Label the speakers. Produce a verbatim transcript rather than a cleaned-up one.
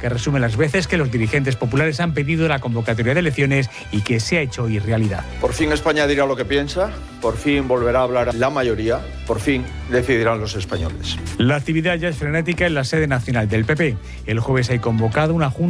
Speaker 1: que resume las veces que los dirigentes populares han pedido la convocatoria de elecciones y que se ha hecho hoy realidad.
Speaker 2: Por fin España dirá lo que piensa, por fin volverá a hablar la mayoría, por fin decidirán los españoles.
Speaker 1: La actividad ya es frenética en la sede nacional del P P. El jueves hay convocado una junta